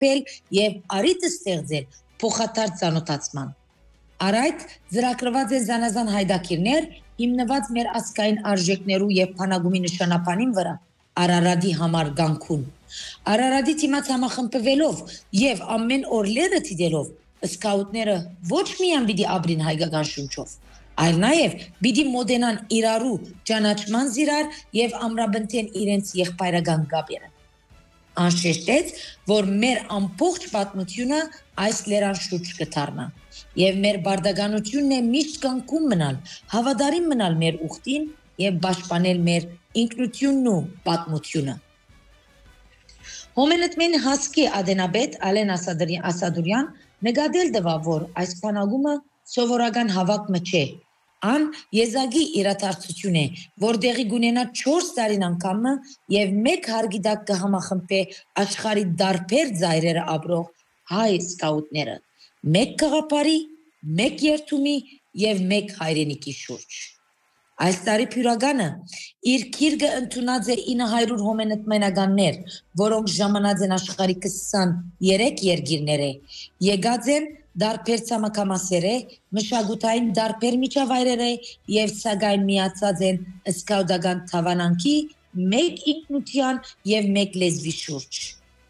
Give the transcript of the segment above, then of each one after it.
խփել եւ արիթ ստեղծել փոխադարձ ծանոթացման։ Առ այդ ծրագրված են զանազան հայդակիրներ, հիմնված մեր ազգային արժեքներու եւ բանակի նշանապանին վրա, Արարատի համար Գանքուն։ Արարատի թիմած համախմբվելով եւ ամեն օր լերը դիտելով, սկաուտները ոչ միայն պիտի ապրին հայկական շունչով, այլ նաեւ պիտի մոդենան իրարու ճանաչման զիրար եւ ամրապնդեն իրենց եղբայրական գաբերը։ Անշեշտեց, որ մեր ամբողջ պատմությունը այս լերան շուրջ կդառնա եւ մեր բարդականությունն է միշտ կանգուն մնալ, հավատարիմ մնալ մեր ուխտին եւ պաշտպանել մեր ինքնությունն ու պատմությունը։ Հոմենտմեն հասկի ադենաբեդ Ալեն Ասադուրյան նկատել դվա, որ այս բանակումը սովորական հավաք չէ, Ան եզակի իրադարձություն է, որտեղի գունենա 4 տարին անգամը եւ մեկ հարգի տակ կհամախմբե աշխարհի դարբեր ծայրերը ապրող հայ սկաուտները, մեկ գաղափարի, մեկ երթումի եւ մեկ հայրենիքի շուրջ։ Այս տարի փյուրականը իր քիրգը ընդունած է 900 հոմենտմենականներ, որոնք ժամանած են աշխարհի 23 երկիրները, եկած են դարբեր ցամաքամասերը, մշակութային դարբեր միջավայրերը եւ սակայն միացած են սկաուտական թավանանքի մեկ ինքնության եւ մեկ լեզվի շուրջ։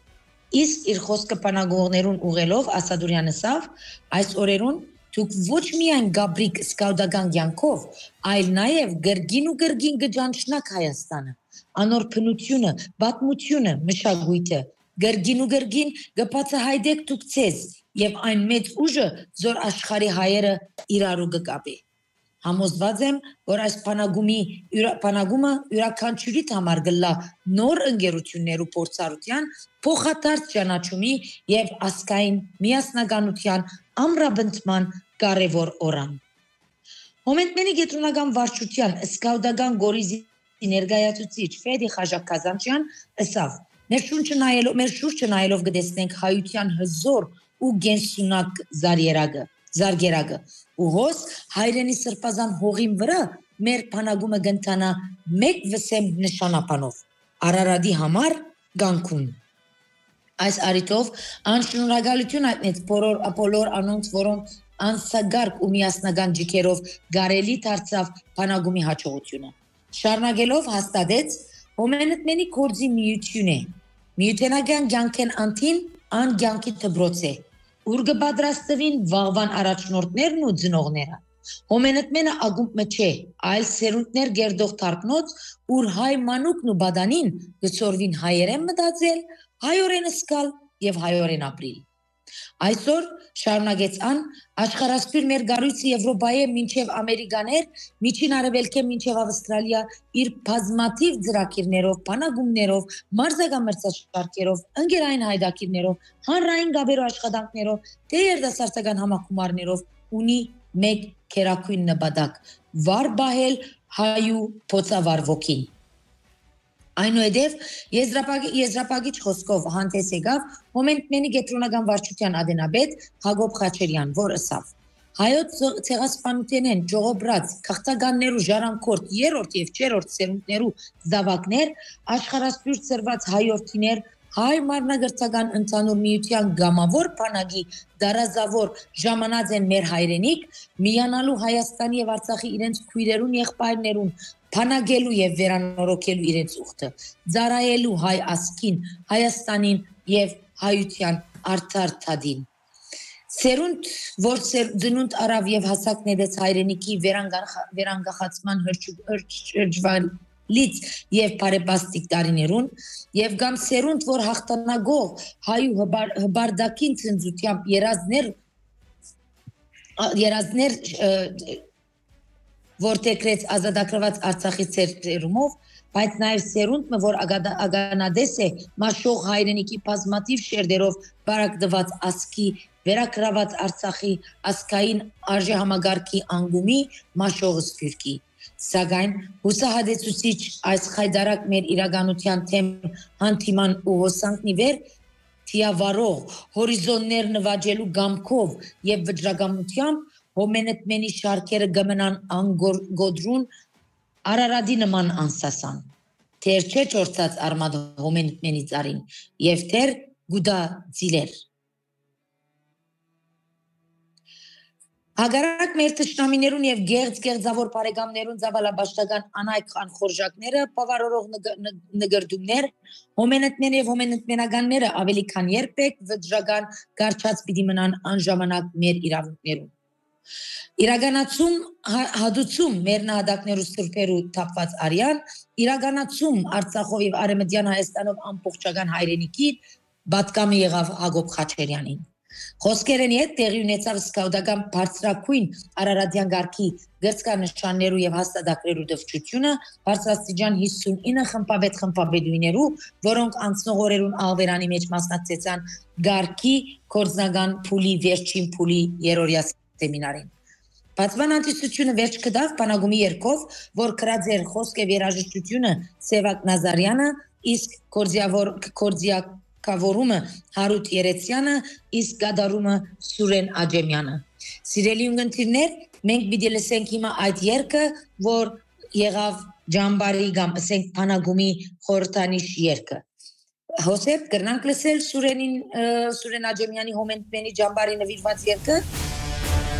Իսկ իր խոսքը բանագողներուն ուղելով Ասադուրյանը ասավ, այս օրերուն դուք ոչ միայն գաբրիկ սկաուտական կյանքով, այլ նաեւ գրգին ու գրգին կճանչնաք Հայաստանը, անոր բնությունը, պատմությունը, մշակույթը, գրգին ու գրգին կբացահայտեք դուք ցեզ եւ այն մեծ ուժը, որ աշխարհի հայերը իրարու կկապի։ Համոզված եմ, որ այս բանակումը յուրաքանչյուրի համար գլա նոր ընկերություններու փորձառության, փոխադարձ ճանաչումի եւ ազգային միասնականության ամրապնդման կարևոր օրան։ Հոմենտմենի գետրոնական վարչության սկաուտական գորիզի ներկայացուցիչ Ֆեդի Խաժակ Կազանչյան ասավ. Մեր շուրջը նայելով կտեսնենք հայության հզոր ու գենսունակ զարգերակը ու հոս հայրենի սրբազան հողին վրա մեր բանակումը կընթանա մեկ վսեմ նշանապանով Արարատի համար Գանքուն։ Այս արիտով անշնորհակալություն հայտնեց բոլոր անոնց, որոնք անսագարկ ու միասնական ջիքերով գարելի դարձավ բանակումի հաջողությունը։ Շարունակելով հաստատեց հոմենտմենի կորձի միություն է։ Միութենական կյանքեն անտին ան կյանքի դբրոց է, ուր կպատրաստվին վաղվան առաջնորդներն ու ծնողները։ Հոմենտմենը ագումբ չէ, այլ սերունդներ գերդող թարգնոց, ուր հայ մանուկն ու բադանին գծորվին հայերեն մտածել, հայորեն սկալ եւ հայորեն ապրիլ։ Այսօր շարունակեց ան աշխարհասփյուր մեր գառույցը Եվրոպայե մինչև Ամերիկաներ, Միջին Արևելքե մինչև Ավստրալիա իր բազմաթիվ ծրագիրներով, բանագումներով, մարզական մրցաշարքերով, ընկերային հայդակիրներով, հանրային գաբերու աշխատանքներով, թե երիտասարդական համակումարներով ունի մեկ քերակույն նպատակ՝ վար բահել հայու փոցավար ոգին։ Այնուհետև եզրապագիչ խոսքով հանդես եկավ հոմենտմենի գետրոնական վարչության ադենաբեդ Հակոբ Խաչերյան, որ ասավ. Հայոց ցեղասպանութենեն ճողոբրած քաղաքականներու ժառանգորդ 3-րդ եւ 4-րդ սերունդներու զավակներ, աշխարհասփյուր ծրված հայորդիներ, հայ մարմնագրթական ընդհանուր միության գամավոր բանակի դարազավոր ժամանած են մեր հայրենիք, միանալու Հայաստանի եւ Արցախի իրենց քույրերուն եղբայրներուն բանագելու եւ վերանորոգելու իրենց ուխտը, ծառայելու հայ ազգին, Հայաստանին եւ հայության արդար թադին։ Սերունդ, որ ծնունդ արավ եւ հասակ նետեց հայրենիքի վերանգախացման հրջվալից եւ բարեպաստիկ տարիներուն, եւ գամ սերունդ, որ հաղթանագող հայու հբարդակին ծնծությամբ երազներ որտեղրեց ազատագրված Արցախի ցերումով, բայց նաև սերունդը, որ ագանադես է մաշող հայրենիքի բազմաթիվ շերտերով բարակդված ասկի, վերակրաված Արցախի ասկային արժեհամագարքի անգումի մաշող սփյուռքի։ Սակայն հուսահատեցուցիչ այս խայդարակ մեր իրականության թեմ հանդիման ու հոսանքնի վեր թիավարող հորիզոններ նվաճելու գամքով եւ վճռականությամբ հոմենտմենի շարքերը գմնան անգոդրուն Արարատի նման անսասան, թեր չէ չորցած արմատ հոմենտմենի ծարին, եւ թեր գուդա ծիլեր։ Հագարակ մեր թշնամիներուն եւ գեղձավոր բարեկամներուն զավալաբաշտական անայք անխորժակները բավարարող նգրդումներ հոմենետներ եւ հոմենետներականները ավելի քան երբեք վճռական գարչած պիտի մնան անժամանակ մեր իրավունքներուն իրականացում հադուցում մեր նահատակներու սրբերու թափված արյան իրականացում Արցախով եւ Արեմտյան Հայաստանով ամբողջական հայրենիքի պատկամի եղավ Հակոբ Խաչերյանին Խոսքերենի հետ տեղի ունեցավ սկաուտական բարձրակույն Արարատյան գարքի գրծքանշաններու եւ հաստատակներու դվչությունը բարձրաստիճան 59 խմբաբեդուիներու, որոնք անցնող օրերուն աղվերանի մեջ մասնակցեցան գարքի կորձնական փուլի վերջին փուլի երրորդյա սեմինարին։ Բացմանացությունը վերջ կդավ բանագումի երկով, որ կրած էր խոսք եւ երաժշտությունը Սևակ Նազարյանը, իսկ կորձիակավորումը Հարութ Երեցյանը, իսկ գադարումը Սուրեն Աջեմյանը։ Սիրելի ունգընտիրներ, մենք պիտի լսենք հիմա այդ երգը, որ եղավ ջամբարի կամ ասենք բանագումի խորհրդանիշ երգը։ Հոսեփ կրնանք լսել Սուրեն Աջեմյանի հոմենտմենի ջամբարի նվիրված երգը